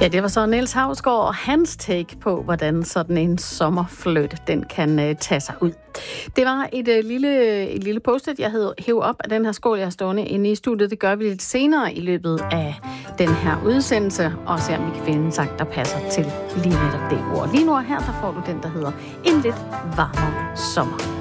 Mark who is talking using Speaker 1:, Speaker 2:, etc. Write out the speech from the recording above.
Speaker 1: Ja, det var så Niels Hausgaard og hans take på, hvordan sådan en sommerfløjt, den kan tage sig ud. Det var et lille post-it, jeg havde hævet op af den her skål, jeg har stående inde i studiet. Det gør vi lidt senere i løbet af den her udsendelse, og se om vi kan finde en sang, der passer til lige netop det ord. Lige nu her, så får du den, der hedder En lidt varmere sommer.